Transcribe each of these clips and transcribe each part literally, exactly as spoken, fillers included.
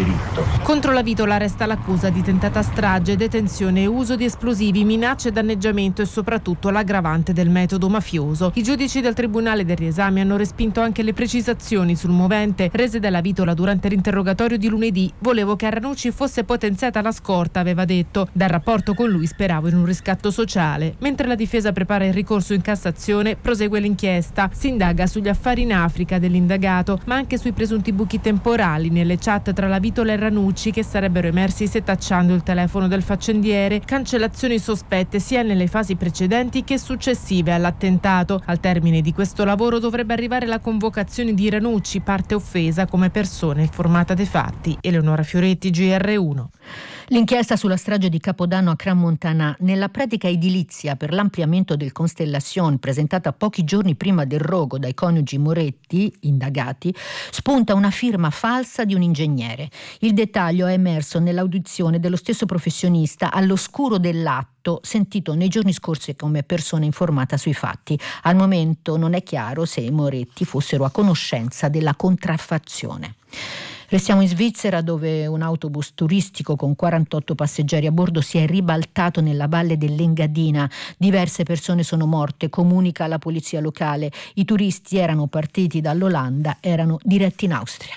diritto. Contro la Vitola resta l'accusa di tentata strage, detenzione e uso di esplosivi, minacce e danneggiamento e soprattutto l'aggravante del metodo mafioso. I giudici del Tribunale del riesame hanno respinto anche le precisazioni sul movente rese dalla Vitola durante l'interrogatorio di lunedì. Volevo che a Ranucci fosse potenziata la scorta, aveva detto. Dal rapporto con lui speravo in un riscatto sociale. Mentre la difesa prepara il ricorso in Cassazione, prosegue l'inchiesta. Si indaga sugli affari in Africa dell'indagato, ma anche sui presunti buchi temporali nelle chat tra la Vitola e Ranucci che sarebbero emersi setacciando il telefono del faccendiere, cancellazioni sospette sia nelle fasi precedenti che successive all'attentato. Al termine di questo lavoro dovrebbe arrivare la convocazione di Ranucci, parte offesa, come persona informata dei fatti. Eleonora Fioretti, G R uno. L'inchiesta sulla strage di Capodanno a Crans-Montana, nella pratica edilizia per l'ampliamento del Constellation presentata pochi giorni prima del rogo dai coniugi Moretti, indagati, spunta una firma falsa di un ingegnere. Il dettaglio è emerso nell'audizione dello stesso professionista all'oscuro dell'atto, sentito nei giorni scorsi come persona informata sui fatti. Al momento non è chiaro se i Moretti fossero a conoscenza della contraffazione. Restiamo in Svizzera, dove un autobus turistico con quarantotto passeggeri a bordo si è ribaltato nella valle dell'Engadina. Diverse persone sono morte, comunica la polizia locale. I turisti erano partiti dall'Olanda, erano diretti in Austria.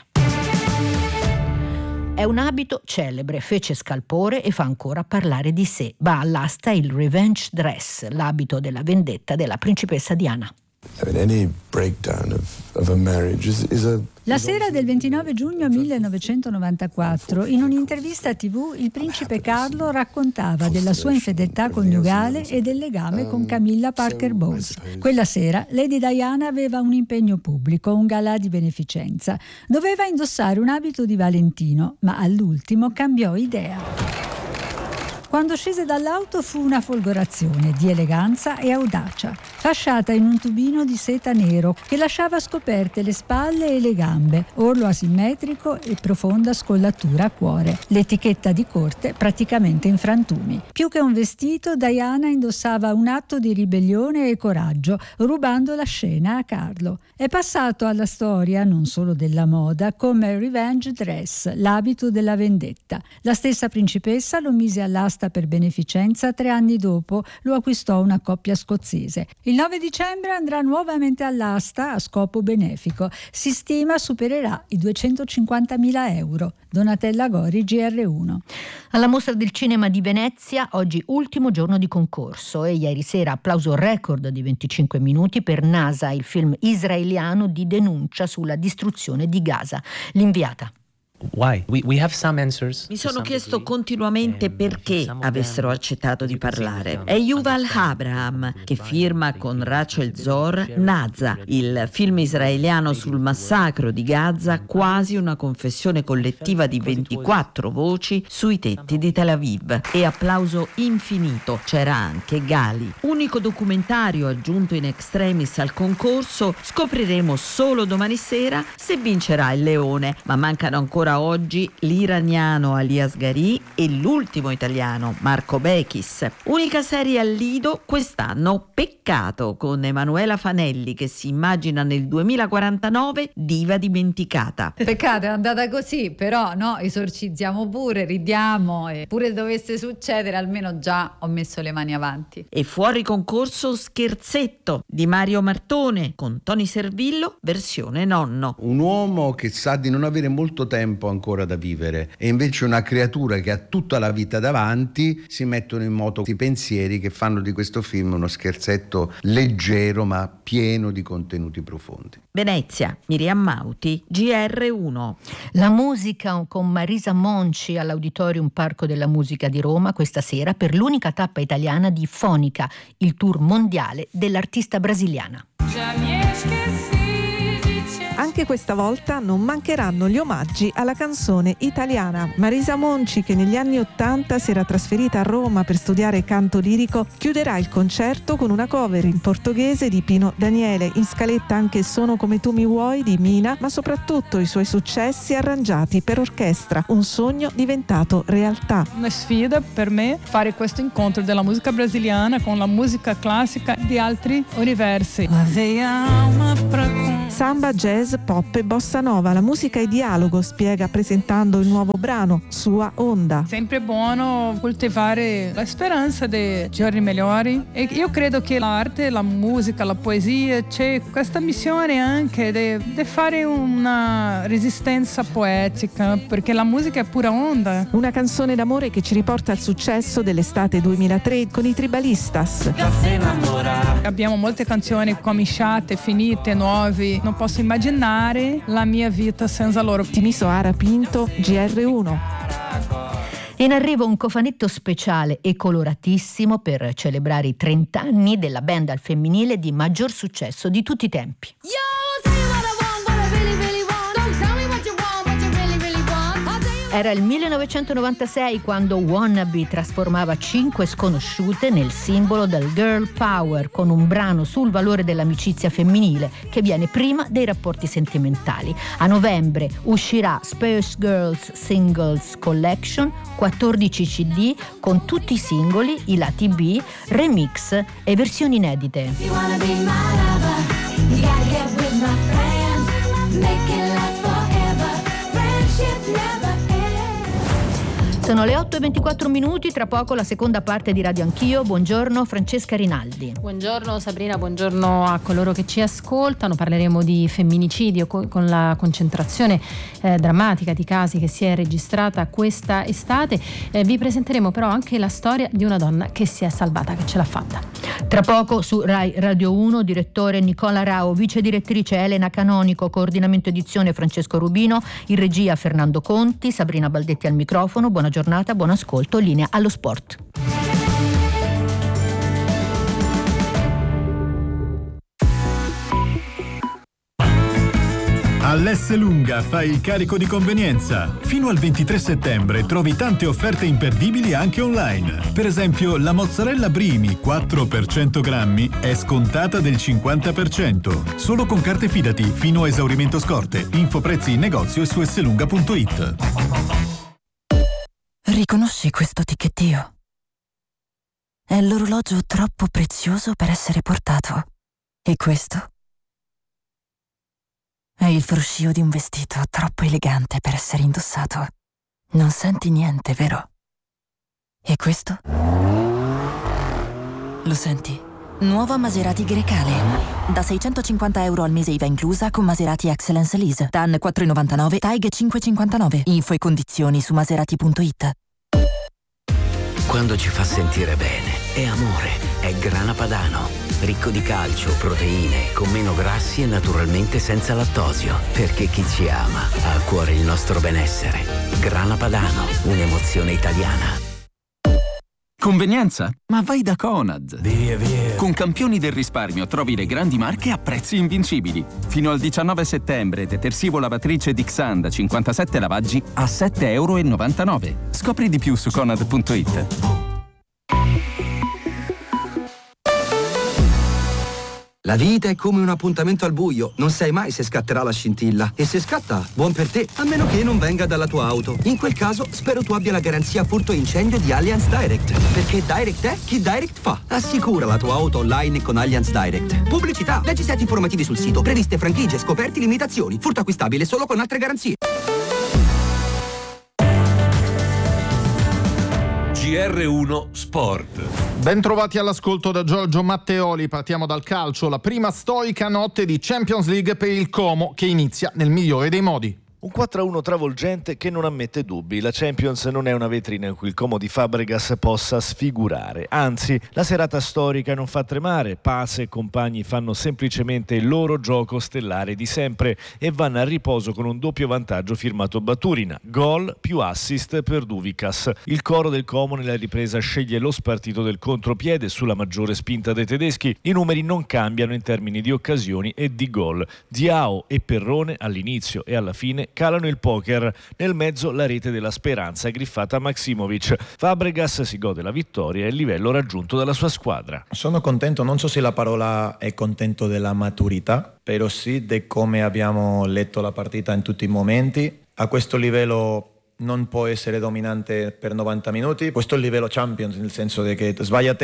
È un abito celebre, fece scalpore e fa ancora parlare di sé. Va all'asta il revenge dress, l'abito della vendetta della principessa Diana. La sera del ventinove giugno millenovecentonovantaquattro, in un'intervista tivù, il principe Carlo raccontava della sua infedeltà coniugale e del legame con Camilla Parker Bowles. Quella sera Lady Diana aveva un impegno pubblico, un galà di beneficenza. Doveva indossare un abito di Valentino, ma all'ultimo cambiò idea. Quando scese dall'auto fu una folgorazione di eleganza e audacia, fasciata in un tubino di seta nero che lasciava scoperte le spalle e le gambe, orlo asimmetrico e profonda scollatura a cuore, l'etichetta di corte praticamente in frantumi. Più che un vestito, Diana indossava un atto di ribellione e coraggio, rubando la scena a Carlo. È passato alla storia, non solo della moda, come revenge dress, l'abito della vendetta. La stessa principessa lo mise all'asta per beneficenza, tre anni dopo lo acquistò una coppia scozzese. Il nove dicembre andrà nuovamente all'asta a scopo benefico. Si stima supererà i duecentocinquantamila euro. Donatella Gori, G R uno. Alla Mostra del Cinema di Venezia, oggi ultimo giorno di concorso e ieri sera applauso record di venticinque minuti per NASA, il film israeliano di denuncia sulla distruzione di Gaza. L'inviata. Why? We, we have some answers. Mi sono chiesto continuamente perché avessero accettato di parlare. È Yuval Abraham che firma con Rachel Zor Naza, il film israeliano sul massacro di Gaza, quasi una confessione collettiva di ventiquattro voci sui tetti di Tel Aviv. E applauso infinito. C'era anche Gali. Unico documentario aggiunto in extremis al concorso, scopriremo solo domani sera se vincerà il Leone, ma mancano ancora oggi l'iraniano Ali Asghari e l'ultimo italiano Marco Bechis. Unica serie al Lido quest'anno, Peccato, con Emanuela Fanelli che si immagina nel duemilaquarantanove diva dimenticata. Peccato, è andata così, però no, esorcizziamo pure, ridiamo e pure dovesse succedere almeno già ho messo le mani avanti. E fuori concorso Scherzetto di Mario Martone con Tony Servillo versione nonno. Un uomo che sa di non avere molto tempo ancora da vivere e invece una creatura che ha tutta la vita davanti, si mettono in moto i pensieri che fanno di questo film uno scherzetto leggero ma pieno di contenuti profondi. Venezia, Miriam Mauti, G R uno. La musica con Marisa Monci all'Auditorium Parco della Musica di Roma questa sera per l'unica tappa italiana di Fonica, il tour mondiale dell'artista brasiliana. Anche questa volta non mancheranno gli omaggi alla canzone italiana. Marisa Monci, che negli anni Ottanta si era trasferita a Roma per studiare canto lirico, chiuderà il concerto con una cover in portoghese di Pino Daniele, in scaletta anche Sono come tu mi vuoi di Mina, ma soprattutto i suoi successi arrangiati per orchestra, un sogno diventato realtà. Una sfida per me fare questo incontro della musica brasiliana con la musica classica di altri universi. Samba, jazz, pop e bossa nova, la musica è dialogo, spiega presentando il nuovo brano, Sua Onda. Sempre buono coltivare la speranza di giorni migliori e io credo che l'arte, la musica, la poesia, c'è questa missione anche di fare una resistenza poetica, perché la musica è pura onda. Una canzone d'amore che ci riporta al successo dell'estate duemilatré con i Tribalistas. Abbiamo molte canzoni cominciate, finite, nuove. Non posso immaginare la mia vita senza loro. Timiso Ara Pinto, G R uno. In arrivo un cofanetto speciale e coloratissimo per celebrare i trenta anni della band al femminile di maggior successo di tutti i tempi. Era il millenovecentonovantasei quando Wannabe trasformava cinque sconosciute nel simbolo del girl power, con un brano sul valore dell'amicizia femminile che viene prima dei rapporti sentimentali. A novembre uscirà Spice Girls Singles Collection, quattordici C D con tutti i singoli, i lati B, remix e versioni inedite. Sono le otto e ventiquattro minuti, tra poco la seconda parte di Radio Anch'io. Buongiorno Francesca Rinaldi. Buongiorno Sabrina, buongiorno a coloro che ci ascoltano. Parleremo di femminicidio con, con la concentrazione eh, drammatica di casi che si è registrata questa estate. Eh, vi presenteremo però anche la storia di una donna che si è salvata, che ce l'ha fatta. Tra poco su Rai Radio uno, direttore Nicola Rao, vice direttrice Elena Canonico, coordinamento edizione Francesco Rubino, in regia Fernando Conti, Sabrina Baldetti al microfono. Buona giornata, buon ascolto, linea allo sport. All'Esselunga fai il carico di convenienza. Fino al ventitré settembre trovi tante offerte imperdibili anche online. Per esempio, la mozzarella Brimi quattro per cento grammi è scontata del cinquanta per cento. Solo con carte Fidati fino a esaurimento scorte. Info prezzi in negozio e su esselunga punto it. Riconosci questo ticchettio? È l'orologio troppo prezioso per essere portato. E questo? È il fruscio di un vestito troppo elegante per essere indossato. Non senti niente, vero? E questo? Lo senti? Nuova Maserati Grecale. Da seicentocinquanta euro al mese I V A inclusa con Maserati Excellence Lease. T A N quattro virgola novantanove, T A I G cinque virgola cinquantanove. Info e condizioni su maserati punto it. Quando ci fa sentire bene, è amore, è Grana Padano. Ricco di calcio, proteine, con meno grassi e naturalmente senza lattosio. Perché chi ci ama ha a cuore il nostro benessere. Grana Padano, un'emozione italiana. Convenienza? Ma vai da Conad. Via, via. Con Campioni del Risparmio trovi le grandi marche a prezzi invincibili. Fino al diciannove settembre, detersivo lavatrice Dixan da cinquantasette lavaggi a sette virgola novantanove euro. Scopri di più su conad punto it. La vita è come un appuntamento al buio, non sai mai se scatterà la scintilla. E se scatta, buon per te, a meno che non venga dalla tua auto. In quel caso, spero tu abbia la garanzia furto incendio di Allianz Direct. Perché Direct è chi Direct fa. Assicura la tua auto online con Allianz Direct. Pubblicità, leggi set informativi sul sito, previste franchigie, scoperti, limitazioni. Furto acquistabile solo con altre garanzie. G R uno Sport. Ben trovati all'ascolto da Giorgio Matteoli. Partiamo dal calcio, la prima stoica notte di Champions League per il Como che inizia nel migliore dei modi. Un quattro a uno travolgente che non ammette dubbi. La Champions non è una vetrina in cui il Como di Fabregas possa sfigurare. Anzi, la serata storica non fa tremare. Paz e compagni fanno semplicemente il loro gioco stellare di sempre e vanno a riposo con un doppio vantaggio firmato Baturina. Gol più assist per Duvicas. Il coro del Como nella ripresa sceglie lo spartito del contropiede sulla maggiore spinta dei tedeschi. I numeri non cambiano in termini di occasioni e di gol. Diao e Perrone all'inizio e alla fine calano il poker. Nel mezzo la rete della speranza griffata Maksimovic. Fabregas si gode la vittoria e il livello raggiunto dalla sua squadra. Sono contento, non so se la parola è contento della maturità, però sì di come abbiamo letto la partita in tutti i momenti. A questo livello non può essere dominante per novanta minuti. Questo è il livello Champions, nel senso che sbaglia te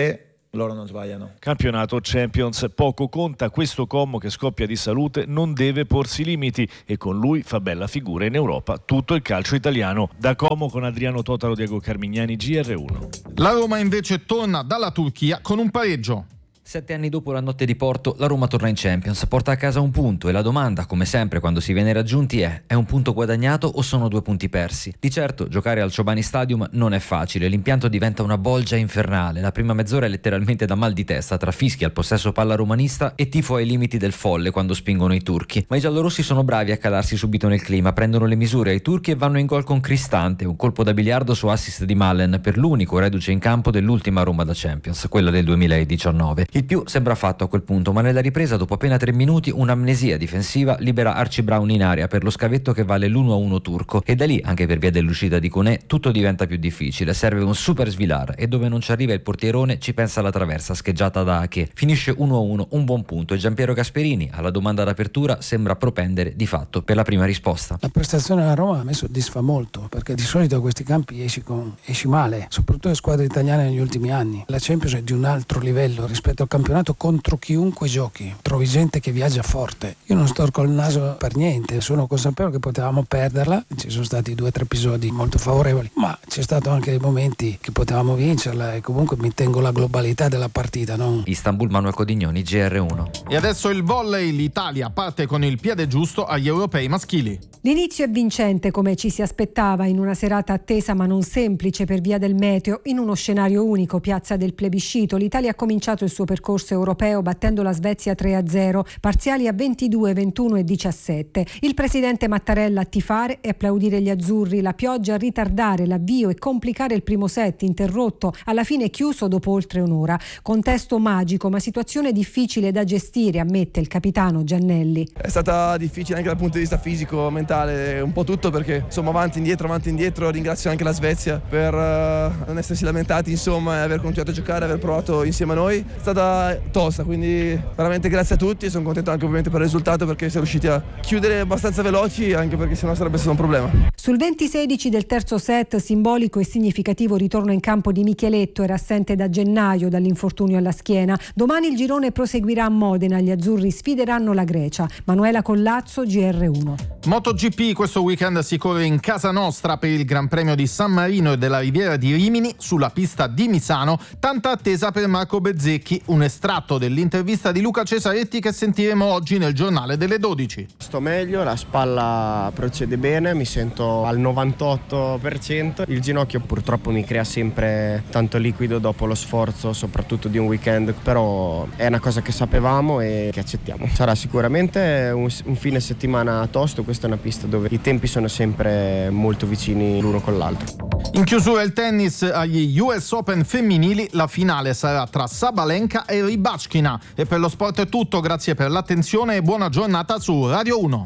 loro non sbagliano. Campionato Champions, poco conta, questo Como che scoppia di salute non deve porsi limiti e con lui fa bella figura in Europa tutto il calcio italiano. Da Como con Adriano Totaro, Diego Carmignani, G R uno. La Roma invece torna dalla Turchia con un pareggio. Sette anni dopo la notte di Porto, la Roma torna in Champions, porta a casa un punto e la domanda, come sempre quando si viene raggiunti, è: è un punto guadagnato o sono due punti persi? Di certo, giocare al Ciobani Stadium non è facile, l'impianto diventa una bolgia infernale, la prima mezz'ora è letteralmente da mal di testa, tra fischi al possesso palla romanista e tifo ai limiti del folle quando spingono i turchi. Ma i giallorossi sono bravi a calarsi subito nel clima, prendono le misure ai turchi e vanno in gol con Cristante, un colpo da biliardo su assist di Malen per l'unico reduce in campo dell'ultima Roma da Champions, quella del duemiladiciannove. Il più sembra fatto a quel punto, ma nella ripresa dopo appena tre minuti un'amnesia difensiva libera Archie Brown in area per lo scavetto che vale l'uno a uno turco e da lì, anche per via dell'uscita di Koné, tutto diventa più difficile, serve un super svilar e dove non ci arriva il portierone ci pensa la traversa scheggiata da Ake. Finisce uno a uno, un buon punto e Giampiero Gasperini alla domanda d'apertura sembra propendere di fatto per la prima risposta. La prestazione della Roma a me soddisfa molto perché di solito a questi campi esci, con, esci male, soprattutto le squadre italiane negli ultimi anni. La Champions è di un altro livello rispetto al campionato, contro chiunque giochi trovi gente che viaggia forte. Io non storco il naso per niente, sono consapevole che potevamo perderla, ci sono stati due o tre episodi molto favorevoli, ma c'è stato anche dei momenti che potevamo vincerla e comunque mi tengo la globalità della partita, no? Istanbul, Manuel Codignoni, G R uno. E adesso il volley, l'Italia parte con il piede giusto agli europei maschili. L'inizio è vincente come ci si aspettava in una serata attesa ma non semplice per via del meteo, in uno scenario unico, piazza del plebiscito. L'Italia ha cominciato il suo percorso europeo battendo la Svezia tre a zero, parziali a ventidue, ventuno e diciassette. Il presidente Mattarella a tifare e applaudire gli azzurri, la pioggia a ritardare l'avvio e complicare il primo set interrotto, alla fine chiuso dopo oltre un'ora. Contesto magico ma situazione difficile da gestire, ammette il capitano Giannelli. È stata difficile anche dal punto di vista fisico, mentale, un po' tutto perché insomma avanti indietro, avanti indietro. Ringrazio anche la Svezia per uh, non essersi lamentati insomma e aver continuato a giocare, aver provato insieme a noi. È stata tosta, quindi veramente grazie a tutti e sono contento anche ovviamente per il risultato perché siamo riusciti a chiudere abbastanza veloci anche perché sennò sarebbe stato un problema. Sul venti sedici del terzo set, simbolico e significativo ritorno in campo di Micheletto, era assente da gennaio dall'infortunio alla schiena. Domani il girone proseguirà a Modena, gli azzurri sfideranno la Grecia. Manuela Collazzo, G R uno. MotoGP, questo weekend si corre in casa nostra per il Gran Premio di San Marino e della Riviera di Rimini sulla pista di Misano, tanta attesa per Marco Bezzecchi, un estratto dell'intervista di Luca Cesaretti che sentiremo oggi nel giornale delle dodici. Sto meglio, la spalla procede bene, mi sento al novantotto per cento, il ginocchio purtroppo mi crea sempre tanto liquido dopo lo sforzo, soprattutto di un weekend, però è una cosa che sapevamo e che accettiamo. Sarà sicuramente un, un fine settimana tosto, questa è una pista dove i tempi sono sempre molto vicini l'uno con l'altro. In chiusura il tennis agli U S Open femminili, la finale sarà tra Sabalenka e Rybakina. E per lo sport è tutto, grazie per l'attenzione e buona giornata su Radio uno.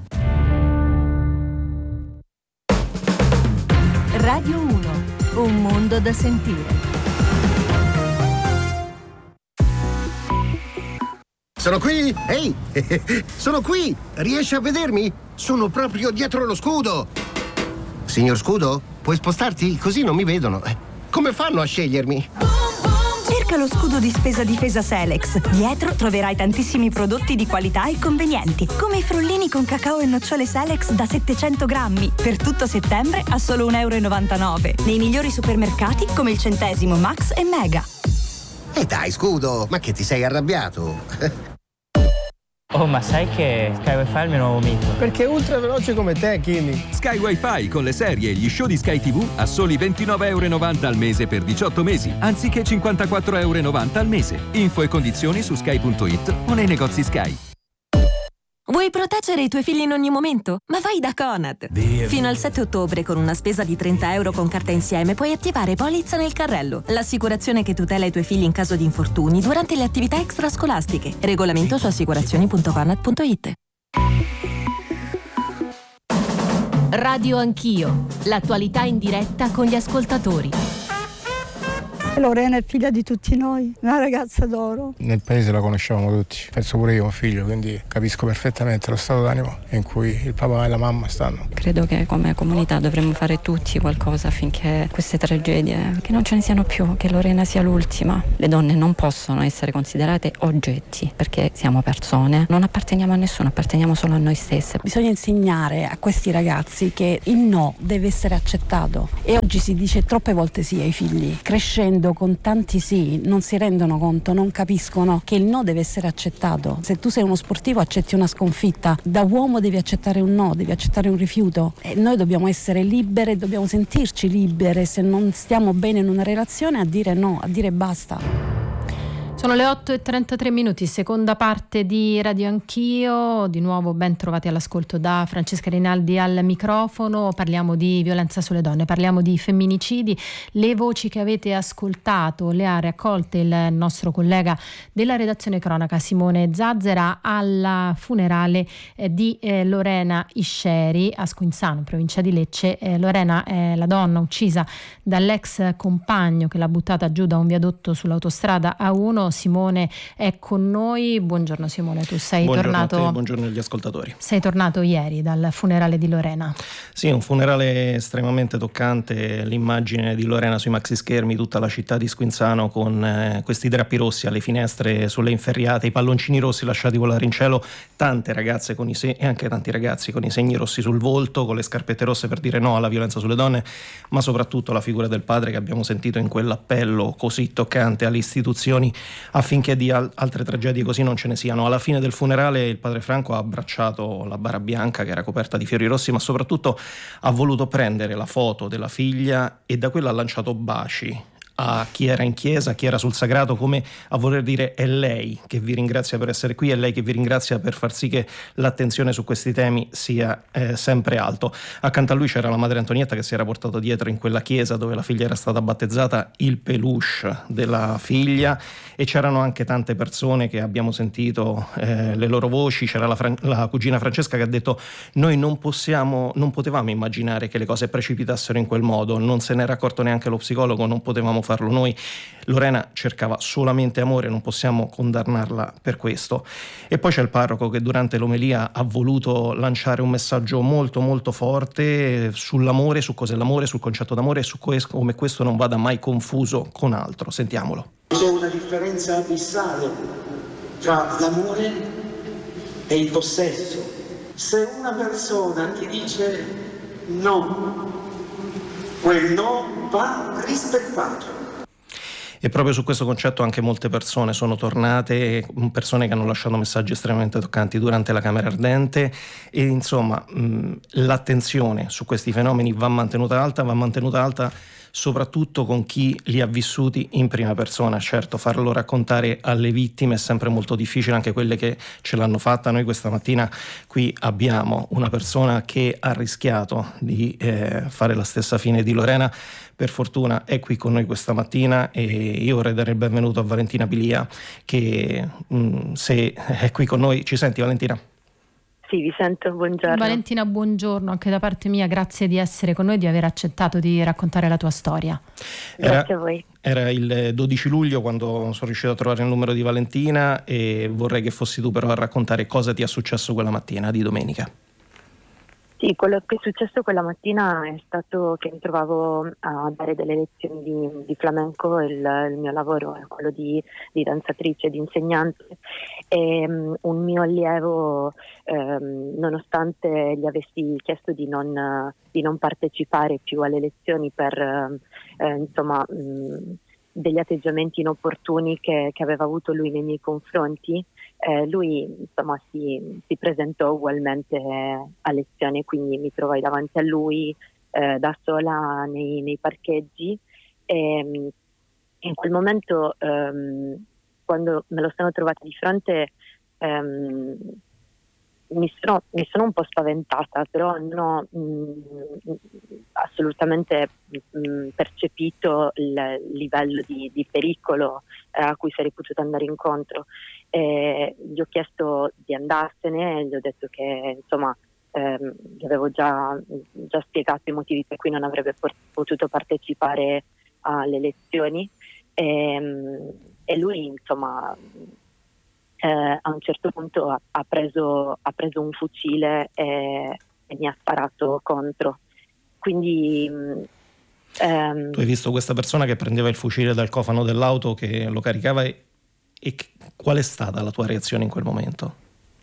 Radio uno, un mondo da sentire. Sono qui! Ehi! Sono qui! Riesci a vedermi? Sono proprio dietro lo scudo! Signor Scudo, puoi spostarti? Così non mi vedono. Come fanno a scegliermi? Cerca lo scudo di spesa difesa Selex. Dietro troverai tantissimi prodotti di qualità e convenienti, come i frullini con cacao e nocciole Selex da settecento grammi, per tutto settembre a solo un euro e novantanove, nei migliori supermercati come il Centesimo, Max e Mega. E dai, Scudo, ma che ti sei arrabbiato? Oh, ma sai che Sky Wi-Fi è il mio nuovo mito? Perché è ultra veloce come te, Kimi. Sky Wi-Fi con le serie e gli show di Sky tivù a soli ventinove euro e novanta al mese per diciotto mesi, anziché cinquantaquattro euro e novanta al mese. Info e condizioni su sky punto it o nei negozi Sky. Vuoi proteggere i tuoi figli in ogni momento? Ma vai da Conad! Via, Fino al sette ottobre, con una spesa di trenta euro con carta insieme, puoi attivare Polizza nel carrello, l'assicurazione che tutela i tuoi figli in caso di infortuni durante le attività extrascolastiche. Regolamento su assicurazioni punto conad punto it. Radio Anch'io, l'attualità in diretta con gli ascoltatori. Lorena è figlia di tutti noi, una ragazza d'oro. Nel paese la conoscevamo tutti, penso pure io ho un figlio, quindi capisco perfettamente lo stato d'animo in cui il papà e la mamma stanno. Credo che come comunità dovremmo fare tutti qualcosa affinché queste tragedie, che non ce ne siano più, che Lorena sia l'ultima. Le donne non possono essere considerate oggetti, perché siamo persone, non apparteniamo a nessuno, apparteniamo solo a noi stesse. Bisogna insegnare a questi ragazzi che il no deve essere accettato e oggi si dice troppe volte sì ai figli. Crescendo con tanti sì non si rendono conto, non capiscono che il no deve essere accettato. Se tu sei uno sportivo accetti una sconfitta, da uomo devi accettare un no, devi accettare un rifiuto e noi dobbiamo essere libere, dobbiamo sentirci libere se non stiamo bene in una relazione a dire no, a dire basta. Sono le otto e trentatré minuti, seconda parte di Radio Anch'io, di nuovo ben trovati all'ascolto da Francesca Rinaldi al microfono. Parliamo di violenza sulle donne, parliamo di femminicidi. Le voci che avete ascoltato le ha raccolte il nostro collega della redazione cronaca Simone Zazzera al funerale eh, di eh, Lorena Isceri a Squinzano, in provincia di Lecce. Eh, Lorena è la donna uccisa dall'ex compagno che l'ha buttata giù da un viadotto sull'autostrada A uno. Simone è con noi. Buongiorno Simone, tu sei buongiorno tornato. A te, buongiorno agli ascoltatori. Sei tornato ieri dal funerale di Lorena. Sì, un funerale estremamente toccante, l'immagine di Lorena sui maxi schermi, tutta la città di Squinzano con eh, questi drappi rossi alle finestre, sulle inferriate, i palloncini rossi lasciati volare in cielo, tante ragazze con i se- e anche tanti ragazzi con i segni rossi sul volto, con le scarpette rosse per dire no alla violenza sulle donne, ma soprattutto la figura del padre che abbiamo sentito in quell'appello così toccante alle istituzioni affinché di al- altre tragedie così non ce ne siano. Alla fine del funerale il padre Franco ha abbracciato la bara bianca che era coperta di fiori rossi, ma soprattutto ha voluto prendere la foto della figlia e da quella ha lanciato baci a chi era in chiesa, a chi era sul sagrato, come a voler dire è lei che vi ringrazia per essere qui, è lei che vi ringrazia per far sì che l'attenzione su questi temi sia eh, sempre alto. Accanto a lui c'era la madre Antonietta che si era portato dietro in quella chiesa dove la figlia era stata battezzata il peluche della figlia e c'erano anche tante persone che abbiamo sentito eh, le loro voci. C'era la, Fran- la cugina Francesca che ha detto noi non possiamo, non potevamo immaginare che le cose precipitassero in quel modo, non se n'era accorto neanche lo psicologo, non potevamo farlo noi. Lorena cercava solamente amore, non possiamo condannarla per questo. E poi c'è il parroco che durante l'omelia ha voluto lanciare un messaggio molto molto forte sull'amore, su cos'è l'amore, sul concetto d'amore e su come questo non vada mai confuso con altro. Sentiamolo. C'è una differenza abissale tra l'amore e il possesso. Se una persona ti dice no, quel no va rispettato. E proprio su questo concetto anche molte persone sono tornate, persone che hanno lasciato messaggi estremamente toccanti durante la Camera Ardente e insomma mh, l'attenzione su questi fenomeni va mantenuta alta, va mantenuta alta soprattutto con chi li ha vissuti in prima persona. Certo, farlo raccontare alle vittime è sempre molto difficile, anche quelle che ce l'hanno fatta. Noi questa mattina qui abbiamo una persona che ha rischiato di eh, fare la stessa fine di Lorena. Per fortuna è qui con noi questa mattina e io vorrei dare il benvenuto a Valentina Pilia che mh, se è qui con noi. Ci senti, Valentina? Sì, vi sento, buongiorno. Valentina, buongiorno anche da parte mia, grazie di essere con noi, di aver accettato di raccontare la tua storia. Grazie era, a voi. Era il dodici luglio quando sono riuscito a trovare il numero di Valentina e vorrei che fossi tu però a raccontare cosa ti è successo quella mattina di domenica. Sì, quello che è successo quella mattina è stato che mi trovavo a dare delle lezioni di, di flamenco, il, il mio lavoro è quello di, di danzatrice, di insegnante e um, un mio allievo, um, nonostante gli avessi chiesto di non, di non partecipare più alle lezioni per uh, eh, insomma um, degli atteggiamenti inopportuni che, che aveva avuto lui nei miei confronti, Eh, lui insomma si, si presentò ugualmente a lezione, quindi mi trovai davanti a lui eh, da sola nei, nei parcheggi e in quel momento ehm, quando me lo sono trovata di fronte ehm, mi, sono, mi sono un po' spaventata, però non ho mh, assolutamente mh, percepito il livello di, di pericolo eh, a cui sarei potuta andare incontro. E gli ho chiesto di andarsene, gli ho detto che insomma ehm, gli avevo già, già spiegato i motivi per cui non avrebbe por- potuto partecipare alle lezioni e, e lui insomma eh, a un certo punto ha, ha, preso, ha preso un fucile e, e mi ha sparato contro. Quindi ehm, tu hai visto questa persona che prendeva il fucile dal cofano dell'auto, che lo caricava, e, e qual è stata la tua reazione in quel momento?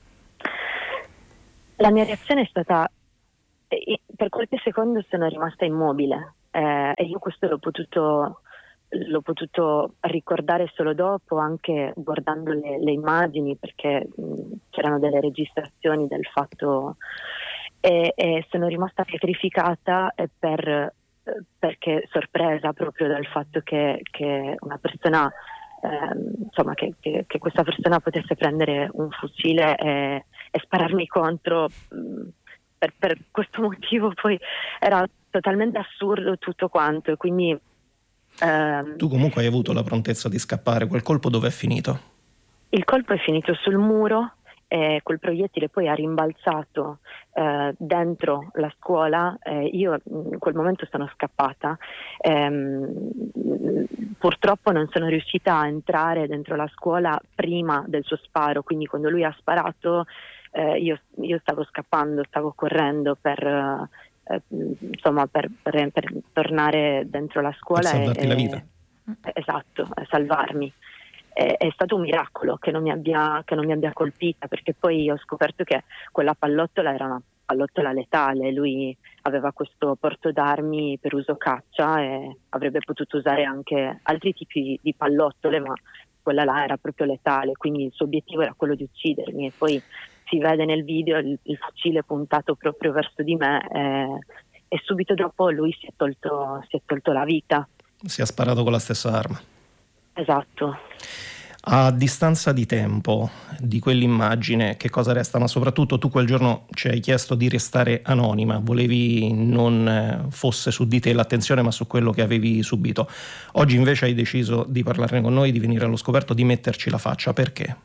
La mia reazione è stata, per qualche secondo sono rimasta immobile eh, e io questo l'ho potuto, l'ho potuto ricordare solo dopo, anche guardando le, le immagini, perché mh, c'erano delle registrazioni del fatto e, e sono rimasta pietrificata per, perché sorpresa proprio dal fatto che, che una persona eh, insomma che, che, che questa persona potesse prendere un fucile e, e spararmi contro. Mh, Per, per questo motivo poi era totalmente assurdo tutto quanto, e quindi ehm, tu comunque hai avuto la prontezza di scappare. Quel colpo dove è finito? Il colpo è finito sul muro e quel proiettile poi ha rimbalzato eh, dentro la scuola. Eh, io in quel momento sono scappata, ehm, purtroppo non sono riuscita a entrare dentro la scuola prima del suo sparo, quindi quando lui ha sparato Eh, io, io stavo scappando, stavo correndo per, eh, insomma, per, per, per tornare dentro la scuola per salvarti e, la vita. E, esatto, a salvarmi. È, è stato un miracolo che non mi abbia, che non mi abbia colpita, perché poi ho scoperto che quella pallottola era una pallottola letale. Lui aveva questo porto d'armi per uso caccia e avrebbe potuto usare anche altri tipi di pallottole, ma quella là era proprio letale, quindi il suo obiettivo era quello di uccidermi. E poi si vede nel video il, il fucile puntato proprio verso di me e, e subito dopo lui si è tolto, si è tolto la vita. Si è sparato con la stessa arma. Esatto. A distanza di tempo di quell'immagine, che cosa resta? Ma soprattutto tu quel giorno ci hai chiesto di restare anonima, volevi non fosse su di te l'attenzione ma su quello che avevi subito. Oggi invece hai deciso di parlarne con noi, di venire allo scoperto, di metterci la faccia. Perché?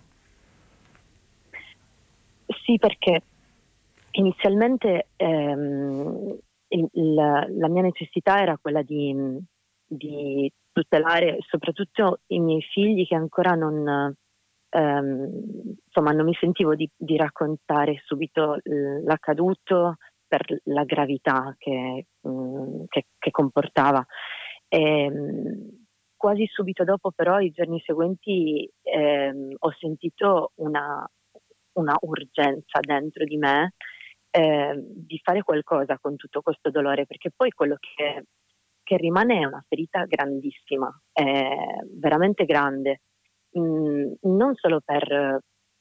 Sì, perché inizialmente ehm, il, la, la mia necessità era quella di, di tutelare soprattutto i miei figli, che ancora non, ehm, insomma, non mi sentivo di, di raccontare subito l'accaduto per la gravità che, mh, che, che comportava. E, mh, quasi subito dopo, però, i giorni seguenti ehm, ho sentito una una urgenza dentro di me eh, di fare qualcosa con tutto questo dolore, perché poi quello che, che rimane è una ferita grandissima, è veramente grande, mm, non solo per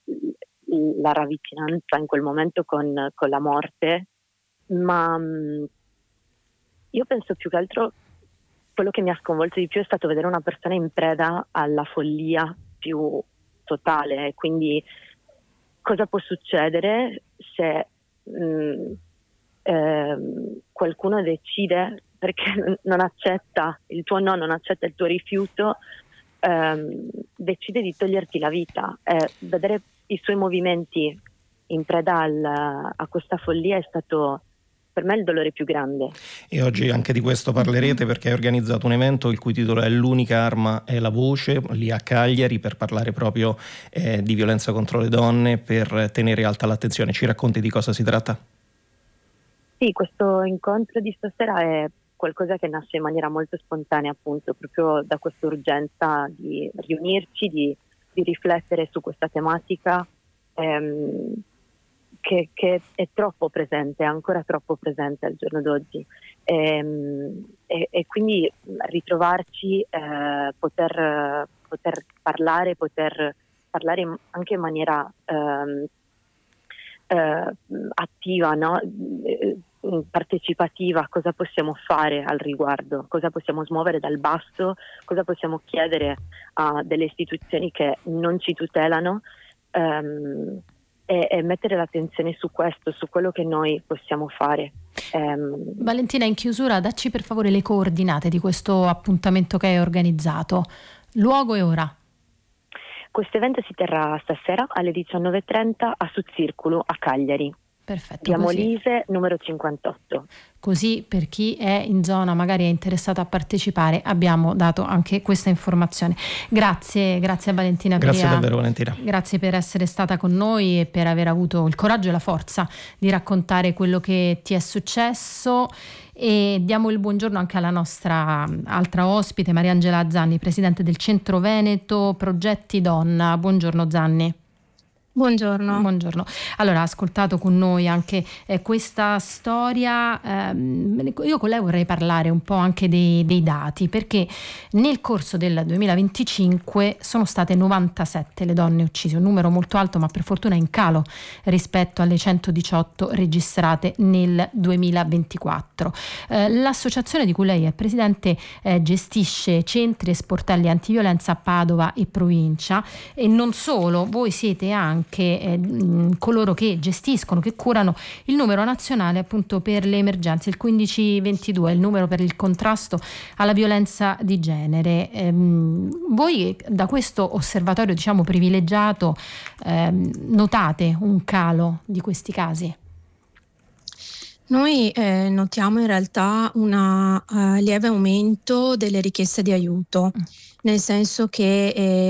la ravvicinanza in quel momento con, con la morte, ma mm, io penso più che altro quello che mi ha sconvolto di più è stato vedere una persona in preda alla follia più totale. Quindi cosa può succedere se mh, eh, qualcuno decide, perché non accetta il tuo no, non accetta il tuo rifiuto, ehm, decide di toglierti la vita. Eh, vedere i suoi movimenti in preda al, a questa follia è stato per me il dolore più grande. E oggi anche di questo parlerete, perché hai organizzato un evento il cui titolo è L'unica arma è la voce, lì a Cagliari, per parlare proprio eh, di violenza contro le donne, per tenere alta l'attenzione. Ci racconti di cosa si tratta? Sì, questo incontro di stasera è qualcosa che nasce in maniera molto spontanea, appunto, proprio da questa urgenza di riunirci, di, di riflettere su questa tematica ehm, Che, che è troppo presente, è ancora troppo presente al giorno d'oggi, e, e, e quindi ritrovarci, eh, poter, poter parlare, poter parlare anche in maniera eh, eh, attiva, no? Partecipativa, cosa possiamo fare al riguardo, cosa possiamo smuovere dal basso, cosa possiamo chiedere a delle istituzioni che non ci tutelano, ehm, E, e mettere l'attenzione su questo, su quello che noi possiamo fare. Um, Valentina, in chiusura, dacci per favore le coordinate di questo appuntamento che hai organizzato, luogo e ora. Questo evento si terrà stasera alle diciannove e trenta a Sud Circolo a Cagliari. Perfetto. Via così. Molise, numero cinquantotto. Così per chi è in zona, magari è interessato a partecipare, abbiamo dato anche questa informazione. Grazie, grazie a Valentina Grazie Peria. davvero Valentina. Grazie per essere stata con noi e per aver avuto il coraggio e la forza di raccontare quello che ti è successo. E diamo il buongiorno anche alla nostra altra ospite, Mariangela Zanni, presidente del Centro Veneto Progetti Donna. Buongiorno Zanni. Buongiorno. Buongiorno. Allora, ha ascoltato con noi anche eh, questa storia. Ehm, io con lei vorrei parlare un po' anche dei, dei dati, perché nel corso del duemilaventicinque sono state novantasette le donne uccise, un numero molto alto, ma per fortuna in calo rispetto alle centodiciotto registrate nel duemilaventiquattro. Eh, l'associazione di cui lei è presidente eh, gestisce centri e sportelli antiviolenza a Padova e provincia, e non solo, voi siete anche che eh, coloro che gestiscono, che curano il numero nazionale appunto per le emergenze, il quindici ventidue, il numero per il contrasto alla violenza di genere. Ehm, voi da questo osservatorio, diciamo, privilegiato, ehm, notate un calo di questi casi? Noi eh, notiamo in realtà un uh, lieve aumento delle richieste di aiuto, nel senso che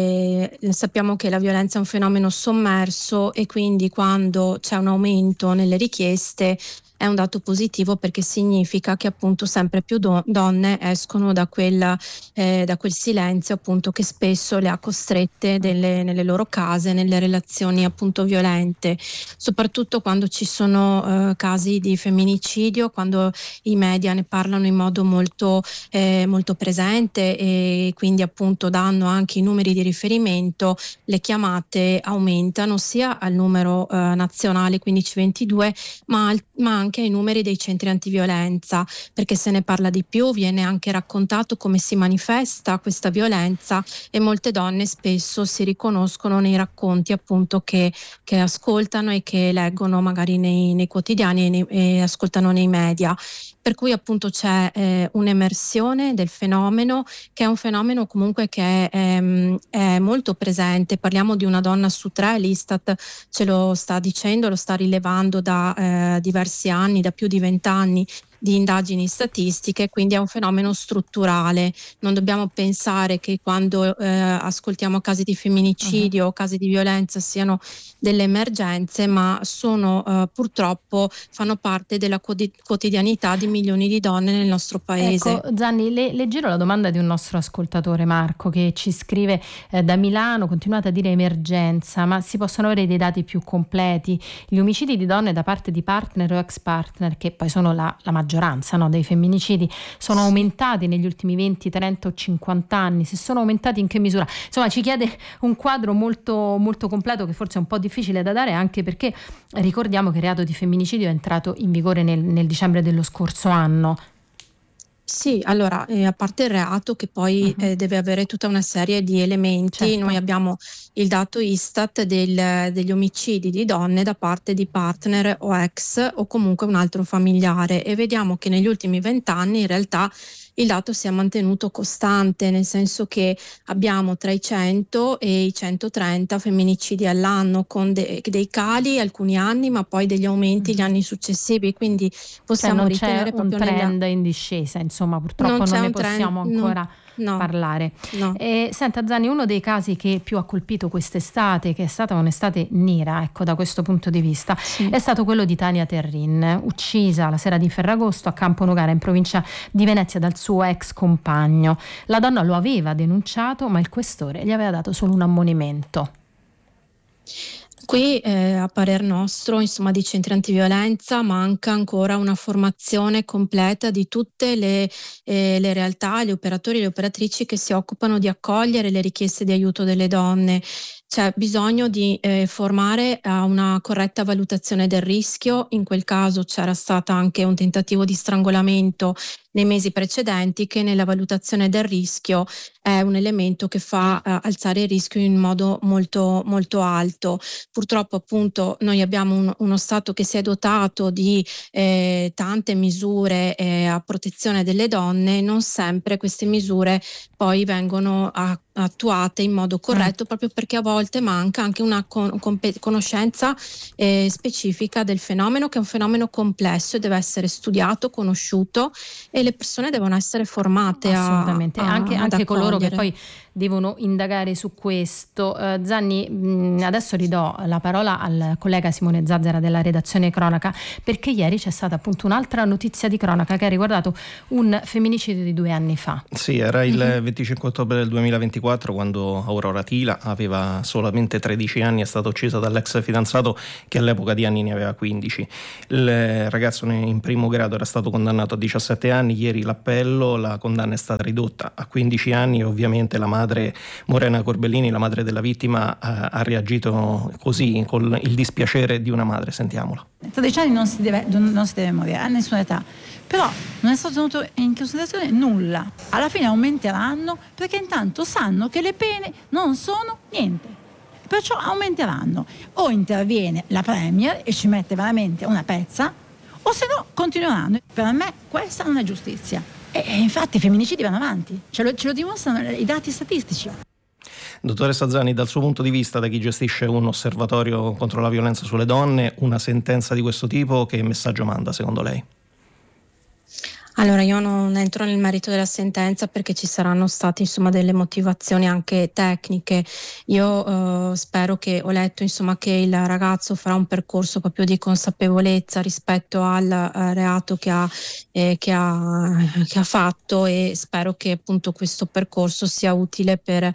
eh, sappiamo che la violenza è un fenomeno sommerso e quindi quando c'è un aumento nelle richieste è un dato positivo, perché significa che appunto sempre più do- donne escono da, quella, eh, da quel silenzio appunto che spesso le ha costrette delle, nelle loro case, nelle relazioni appunto violente, soprattutto quando ci sono eh, casi di femminicidio, quando i media ne parlano in modo molto, eh, molto presente e quindi appunto danno anche i numeri di riferimento. Le chiamate aumentano sia al numero eh, nazionale quindici ventidue ma, al, ma anche ai numeri dei centri antiviolenza, perché se ne parla di più, viene anche raccontato come si manifesta questa violenza e molte donne spesso si riconoscono nei racconti appunto che, che ascoltano e che leggono magari nei, nei quotidiani e, nei, e ascoltano nei media. Per cui appunto c'è eh, un'emersione del fenomeno, che è un fenomeno comunque che è, ehm, è molto presente. Parliamo di una donna su tre, l'Istat ce lo sta dicendo, lo sta rilevando da eh, diversi anni, da più di vent'anni di indagini statistiche, quindi è un fenomeno strutturale. Non dobbiamo pensare che quando eh, ascoltiamo casi di femminicidio o uh-huh. casi di violenza siano delle emergenze, ma sono eh, purtroppo fanno parte della quotidianità di milioni di donne nel nostro paese. Ecco, Zanni, le, le giro la domanda di un nostro ascoltatore, Marco, che ci scrive eh, da Milano. Continuate a dire emergenza, ma si possono avere dei dati più completi? Gli omicidi di donne da parte di partner o ex partner, che poi sono la, la maggioranza no, dei femminicidi, sono aumentati negli ultimi venti, trenta o cinquanta anni? Se sono aumentati, in che misura? Insomma, ci chiede un quadro molto, molto completo, che forse è un po' difficile da dare, anche perché ricordiamo che il reato di femminicidio è entrato in vigore nel, nel dicembre dello scorso anno. Sì, allora, eh, a parte il reato che poi uh-huh. eh, deve avere tutta una serie di elementi, certo. Noi abbiamo il dato Istat del, degli omicidi di donne da parte di partner o ex o comunque un altro familiare, e vediamo che negli ultimi vent'anni in realtà il dato si è mantenuto costante, nel senso che abbiamo tra i cento e i centotrenta femminicidi all'anno, con de- dei cali alcuni anni, ma poi degli aumenti gli anni successivi, quindi possiamo cioè non ritenere c'è un trend negli... in discesa, insomma, purtroppo non, non ne possiamo trend, ancora no. No, parlare. No. Eh, senta Zanni, uno dei casi che più ha colpito quest'estate, che è stata un'estate nera, ecco, da questo punto di vista, sì. è stato quello di Tania Terrin, uccisa la sera di Ferragosto a Campo Nogara, in provincia di Venezia, dal suo ex compagno. La donna lo aveva denunciato, ma il questore gli aveva dato solo un ammonimento. Qui eh, a parer nostro, insomma, di centri antiviolenza manca ancora una formazione completa di tutte le, eh, le realtà, gli operatori e le operatrici che si occupano di accogliere le richieste di aiuto delle donne. C'è bisogno di eh, formare a una corretta valutazione del rischio. In quel caso c'era stato anche un tentativo di strangolamento nei mesi precedenti, che nella valutazione del rischio è un elemento che fa eh, alzare il rischio in modo molto molto alto. Purtroppo appunto noi abbiamo un, uno Stato che si è dotato di eh, tante misure eh, a protezione delle donne, non sempre queste misure poi vengono a attuate in modo corretto, mm. proprio perché a volte manca anche una con, con, conoscenza eh, specifica del fenomeno, che è un fenomeno complesso e deve essere studiato, conosciuto, e le persone devono essere formate. Assolutamente, a, a, anche, anche coloro che accogliere. poi devono indagare su questo. Uh, Zanni, mh, adesso ridò la parola al collega Simone Zazzera della redazione Cronaca, perché ieri c'è stata appunto un'altra notizia di cronaca che ha riguardato un femminicidio di due anni fa. Sì, era il mm-hmm. venticinque ottobre del duemilaventiquattro, quando Aurora Tila aveva solamente tredici anni, è stata uccisa dall'ex fidanzato che all'epoca di anni ne aveva quindici. Il ragazzo in primo grado era stato condannato a diciassette anni, ieri l'appello, la condanna è stata ridotta a quindici anni e ovviamente la madre Morena Corbellini, la madre della vittima, ha, ha reagito così, con il dispiacere di una madre. Sentiamola. A tredici anni non si deve, non si deve morire a nessuna età, però non è stato tenuto in considerazione nulla. Alla fine aumenteranno perché intanto sanno che le pene non sono niente, perciò aumenteranno. O interviene la Premier e ci mette veramente una pezza, o se no continueranno. Per me questa non è giustizia. E infatti i femminicidi vanno avanti, ce lo, ce lo dimostrano i dati statistici. Dottoressa Zanni, dal suo punto di vista, da chi gestisce un osservatorio contro la violenza sulle donne, una sentenza di questo tipo che messaggio manda secondo lei? Allora, io non entro nel merito della sentenza perché ci saranno state insomma delle motivazioni anche tecniche. Io eh, spero che, ho letto insomma che il ragazzo farà un percorso proprio di consapevolezza rispetto al eh, reato che ha, eh, che, ha, che ha fatto, e spero che appunto questo percorso sia utile per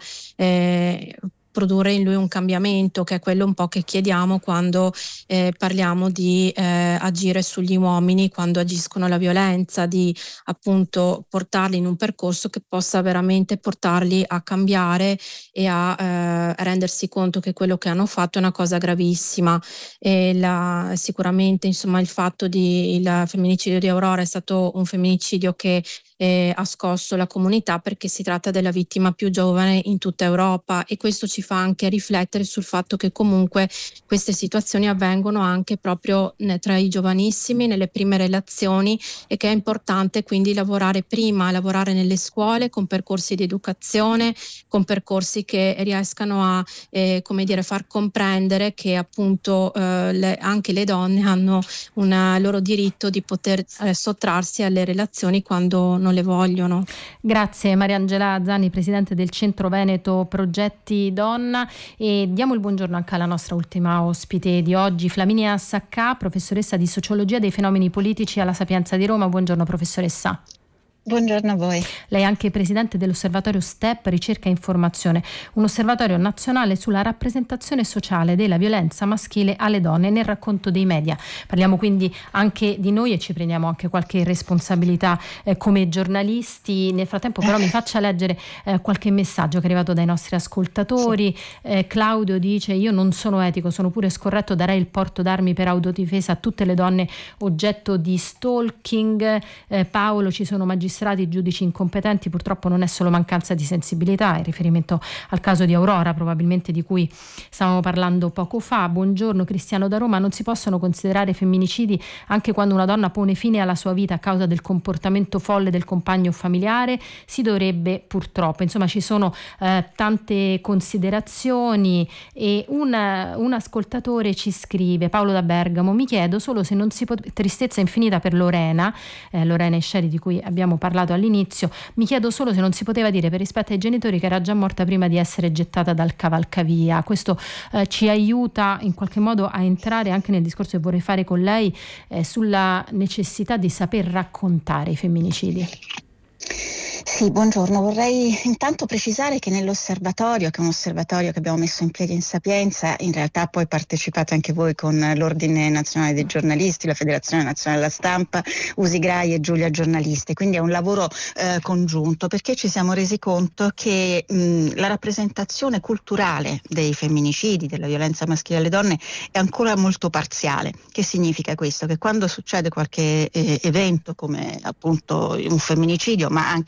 eh, produrre in lui un cambiamento, che è quello un po' che chiediamo quando eh, parliamo di eh, agire sugli uomini quando agiscono la violenza, di appunto portarli in un percorso che possa veramente portarli a cambiare e a eh, rendersi conto che quello che hanno fatto è una cosa gravissima. E la, sicuramente insomma il fatto di il femminicidio di Aurora è stato un femminicidio che Eh, ha scosso la comunità, perché si tratta della vittima più giovane in tutta Europa, e questo ci fa anche riflettere sul fatto che comunque queste situazioni avvengono anche proprio ne, tra i giovanissimi, nelle prime relazioni, e che è importante quindi lavorare prima, lavorare nelle scuole con percorsi di educazione, con percorsi che riescano a eh, come dire, far comprendere che appunto eh, le, anche le donne hanno un loro diritto di poter eh, sottrarsi alle relazioni quando non le vogliono. Grazie Mariangela Zanni, presidente del Centro Veneto Progetti Donna, e diamo il buongiorno anche alla nostra ultima ospite di oggi, Flaminia Saccà, professoressa di Sociologia dei fenomeni politici alla Sapienza di Roma. Buongiorno professoressa. Buongiorno a voi. Lei è anche presidente dell'osservatorio STEP Ricerca e Informazione, un osservatorio nazionale sulla rappresentazione sociale della violenza maschile alle donne nel racconto dei media. Parliamo quindi anche di noi e ci prendiamo anche qualche responsabilità eh, come giornalisti. Nel frattempo però mi faccia leggere eh, qualche messaggio che è arrivato dai nostri ascoltatori. Sì. eh, Claudio dice: io non sono etico, sono pure scorretto, darei il porto d'armi per autodifesa a tutte le donne oggetto di stalking. eh, Paolo: ci sono magistrati magistrati, giudici incompetenti, purtroppo non è solo mancanza di sensibilità, in riferimento al caso di Aurora probabilmente, di cui stavamo parlando poco fa. Buongiorno Cristiano da Roma: non si possono considerare femminicidi anche quando una donna pone fine alla sua vita a causa del comportamento folle del compagno familiare? Si dovrebbe, purtroppo. Insomma, ci sono eh, tante considerazioni, e un, un ascoltatore ci scrive, Paolo da Bergamo: mi chiedo solo se non si pot- tristezza infinita per Lorena eh, Lorena Esceri, di cui abbiamo parlato all'inizio. Mi chiedo solo se non si poteva dire, per rispetto ai genitori, che era già morta prima di essere gettata dal cavalcavia. Questo eh, ci aiuta in qualche modo a entrare anche nel discorso che vorrei fare con lei eh, sulla necessità di saper raccontare i femminicidi. Sì, buongiorno. Vorrei intanto precisare che nell'osservatorio, che è un osservatorio che abbiamo messo in piedi in Sapienza, in realtà poi partecipate anche voi con l'Ordine Nazionale dei Giornalisti, la Federazione Nazionale della Stampa, Usigrai e Giulia Giornaliste, quindi è un lavoro eh, congiunto, perché ci siamo resi conto che mh, la rappresentazione culturale dei femminicidi, della violenza maschile alle donne, è ancora molto parziale. Che significa questo? Che quando succede qualche eh, evento come appunto un femminicidio, ma anche quando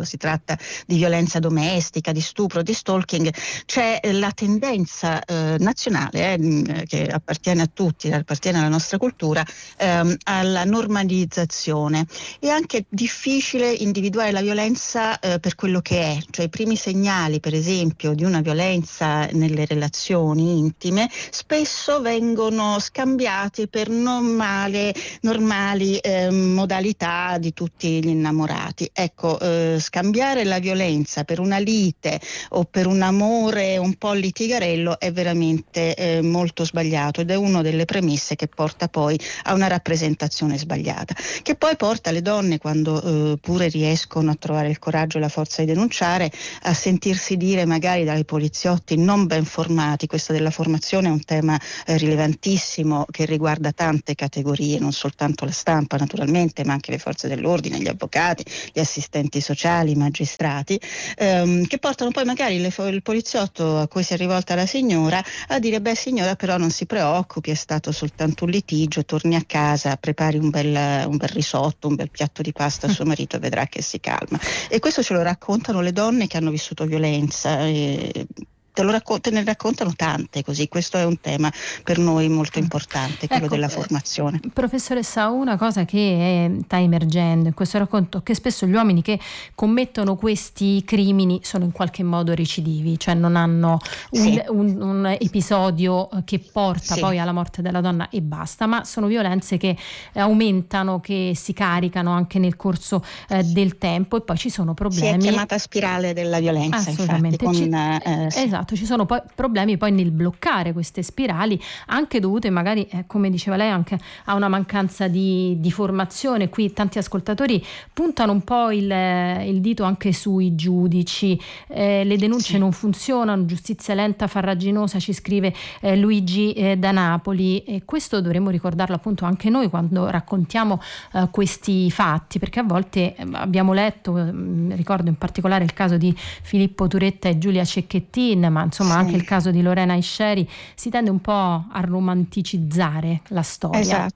si tratta di violenza domestica, di stupro, di stalking, c'è la tendenza eh, nazionale eh, che appartiene a tutti, appartiene alla nostra cultura, ehm, alla normalizzazione. È anche difficile individuare la violenza eh, per quello che è, cioè i primi segnali per esempio di una violenza nelle relazioni intime spesso vengono scambiati per normale, normali eh, modalità di tutti gli innamorati. Ecco, eh, scambiare la violenza per una lite o per un amore un po' litigarello è veramente eh, molto sbagliato ed è una delle premesse che porta poi a una rappresentazione sbagliata, che poi porta le donne, quando eh, pure riescono a trovare il coraggio e la forza di denunciare, a sentirsi dire magari dai poliziotti non ben formati. Questo della formazione è un tema eh, rilevantissimo che riguarda tante categorie, non soltanto la stampa naturalmente, ma anche le forze dell'ordine, gli avvocati, gli assistenti sociali, i magistrati, ehm, che portano poi magari le, il poliziotto a cui si è rivolta la signora a dire: beh signora, però non si preoccupi, è stato soltanto un litigio, torni a casa, prepari un bel, un bel risotto, un bel piatto di pasta a suo marito e vedrà che si calma. E questo ce lo raccontano le donne che hanno vissuto violenza. E te, lo raccont- te ne raccontano tante così. Questo è un tema per noi molto importante, quello ecco, della formazione. Professoressa, una cosa che è, sta emergendo in questo racconto, che spesso gli uomini che commettono questi crimini sono in qualche modo recidivi, cioè non hanno un, Sì. un, un episodio che porta Sì. poi alla morte della donna e basta, ma sono violenze che eh, aumentano, che si caricano anche nel corso eh, del tempo, e poi ci sono problemi. Si è chiamata spirale della violenza, Assolutamente. infatti, Ci- con, eh, sì. Esatto, ci sono poi problemi poi nel bloccare queste spirali, anche dovute magari, eh, come diceva lei, anche a una mancanza di, di formazione. Qui tanti ascoltatori puntano un po' il, il dito anche sui giudici, eh, le denunce Sì. non funzionano, giustizia lenta, farraginosa, ci scrive eh, Luigi eh, da Napoli, e questo dovremmo ricordarlo appunto anche noi quando raccontiamo eh, questi fatti, perché a volte eh, abbiamo letto, eh, ricordo in particolare il caso di Filippo Turetta e Giulia Cecchettin, ma insomma Sì. anche il caso di Lorena Isceri, si tende un po' a romanticizzare la storia. Esatto.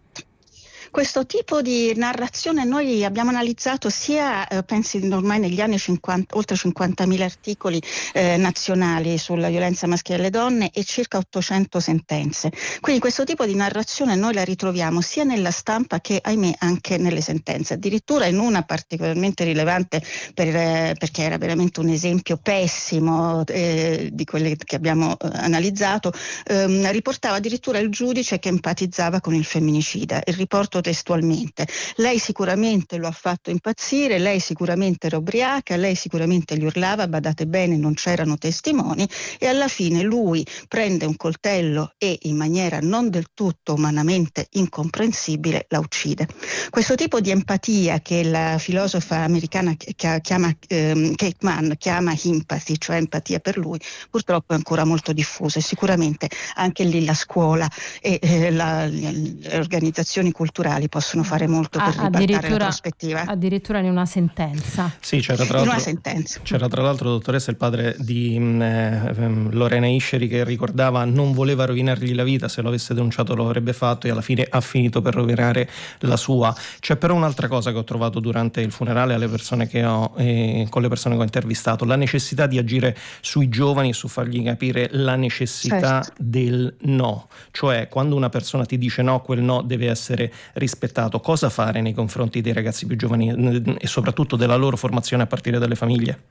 Questo tipo di narrazione noi abbiamo analizzato sia, eh, pensi ormai negli anni cinquanta, oltre cinquantamila articoli eh, nazionali sulla violenza maschile alle donne e circa ottocento sentenze. Quindi questo tipo di narrazione noi la ritroviamo sia nella stampa che, ahimè, anche nelle sentenze. Addirittura in una particolarmente rilevante per, eh, perché era veramente un esempio pessimo eh, di quelle che abbiamo eh, analizzato, ehm, riportava addirittura il giudice che empatizzava con il femminicida. Il riporto testualmente: lei sicuramente lo ha fatto impazzire, lei sicuramente era ubriaca, lei sicuramente gli urlava, badate bene, non c'erano testimoni, e alla fine lui prende un coltello e in maniera non del tutto umanamente incomprensibile la uccide. Questo tipo di empatia che la filosofa americana chiama, ehm, Kate Mann chiama empathy, cioè empatia per lui, purtroppo è ancora molto diffuso, e sicuramente anche lì la scuola e eh, la, le organizzazioni culturali possono fare molto per Ah, ribaltare la prospettiva. addirittura in una sentenza. Sì, c'era tra In una l'altro, sentenza. c'era tra l'altro, dottoressa, il padre di mh, eh, Lorena Isceri, che ricordava non voleva rovinargli la vita, se lo avesse denunciato lo avrebbe fatto, e alla fine ha finito per rovinare la sua. C'è però un'altra cosa che ho trovato durante il funerale alle persone che ho, eh, con le persone che ho intervistato: la necessità di agire sui giovani e su fargli capire la necessità Certo. del no, cioè quando una persona ti dice no, quel no deve essere rispettato. Cosa fare nei confronti dei ragazzi più giovani e soprattutto della loro formazione a partire dalle famiglie?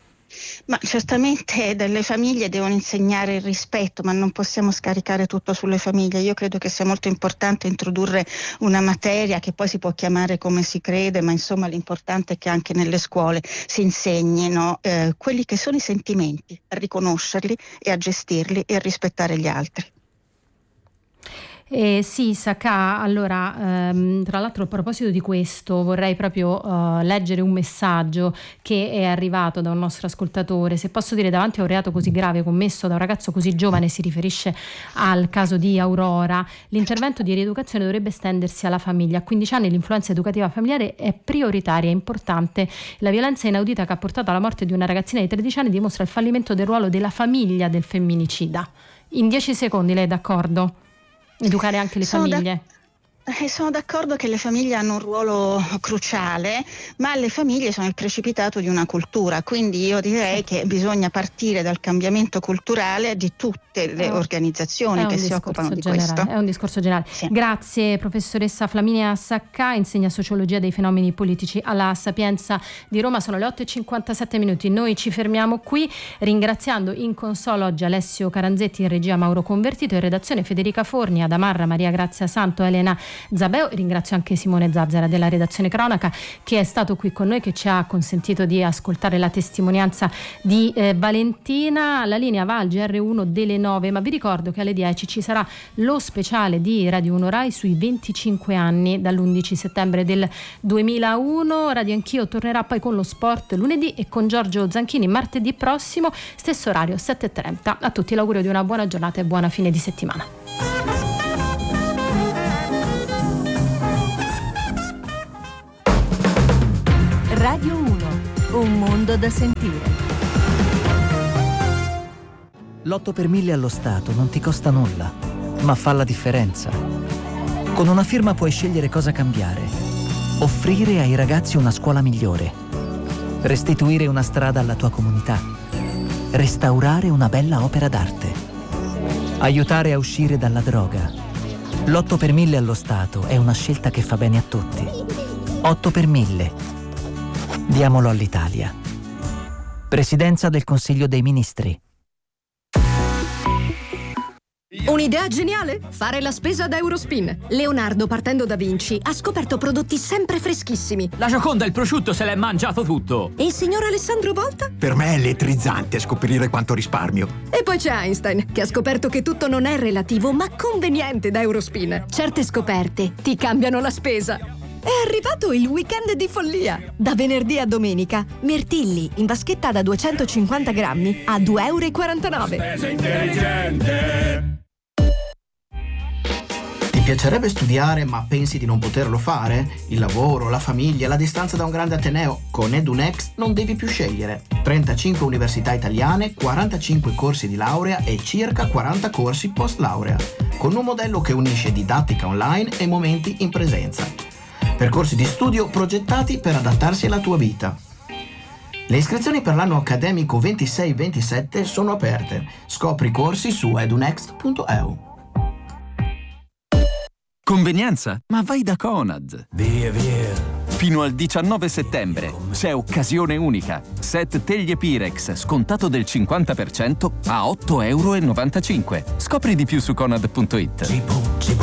Ma certamente delle famiglie devono insegnare il rispetto, ma non possiamo scaricare tutto sulle famiglie. Io credo che sia molto importante introdurre una materia che poi si può chiamare come si crede, ma insomma l'importante è che anche nelle scuole si insegnino eh, quelli che sono i sentimenti, a riconoscerli e a gestirli e a rispettare gli altri. Eh, sì, Sacà, allora ehm, tra l'altro a proposito di questo vorrei proprio uh, leggere un messaggio che è arrivato da un nostro ascoltatore. Se posso dire, davanti a un reato così grave commesso da un ragazzo così giovane, si riferisce al caso di Aurora, l'intervento di rieducazione dovrebbe estendersi alla famiglia. A quindici anni l'influenza educativa familiare è prioritaria, è importante. La violenza inaudita che ha portato alla morte di una ragazzina di tredici anni dimostra il fallimento del ruolo della famiglia del femminicida. In dieci secondi, lei è d'accordo? Educare anche le Sono famiglie? Eh, sono d'accordo che le famiglie hanno un ruolo cruciale, ma le famiglie sono il precipitato di una cultura, quindi io direi che bisogna partire dal cambiamento culturale di tutte le organizzazioni che si occupano di generale, questo. È un discorso generale. Sì. Grazie professoressa Flaminia Saccà, insegna sociologia dei fenomeni politici alla Sapienza di Roma. Sono le otto e cinquantasette minuti, noi ci fermiamo qui ringraziando in console oggi Alessio Caranzetti, in regia Mauro Convertito, in redazione Federica Forni, Adamarra, Maria Grazia Santo, Elena Zabeo. Ringrazio anche Simone Zazzera della redazione cronaca, che è stato qui con noi, che ci ha consentito di ascoltare la testimonianza di eh, Valentina. La linea va al G R uno delle nove, ma vi ricordo che alle dieci ci sarà lo speciale di Radio uno Rai sui venticinque anni dall'undici settembre del duemilauno. Radio Anch'io tornerà poi con lo sport lunedì e con Giorgio Zanchini martedì prossimo, stesso orario sette e trenta. A tutti l'augurio di una buona giornata e buona fine di settimana. Radio uno, un mondo da sentire. L'otto per mille allo Stato non ti costa nulla, ma fa la differenza. Con una firma puoi scegliere cosa cambiare, offrire ai ragazzi una scuola migliore, restituire una strada alla tua comunità, restaurare una bella opera d'arte, aiutare a uscire dalla droga. L'otto per mille allo Stato è una scelta che fa bene a tutti. otto per mille. Diamolo all'Italia. Presidenza del Consiglio dei Ministri. Un'idea geniale? Fare la spesa da Eurospin. Leonardo, partendo da Vinci, ha scoperto prodotti sempre freschissimi. La Gioconda, il prosciutto, se l'è mangiato tutto. E il signor Alessandro Volta? Per me è elettrizzante scoprire quanto risparmio. E poi c'è Einstein, che ha scoperto che tutto non è relativo, ma conveniente da Eurospin. Certe scoperte ti cambiano la spesa. È arrivato il weekend di follia. Da venerdì a domenica, mirtilli in vaschetta da duecentocinquanta grammi a due e quarantanove euro. Spesa intelligente. Ti piacerebbe studiare ma pensi di non poterlo fare? Il lavoro, la famiglia, la distanza da un grande ateneo? Con EduNext non devi più scegliere. trentacinque università italiane, quarantacinque corsi di laurea e circa quaranta corsi post laurea, con un modello che unisce didattica online e momenti in presenza. Percorsi di studio progettati per adattarsi alla tua vita. Le iscrizioni per l'anno accademico ventisei ventisette sono aperte. Scopri corsi su edunext punto e u. Convenienza? Ma vai da Conad. Via, via. Fino al diciannove settembre c'è occasione unica. Set teglie Pirex scontato del cinquanta per cento a otto e novantacinque euro. Scopri di più su conad punto it.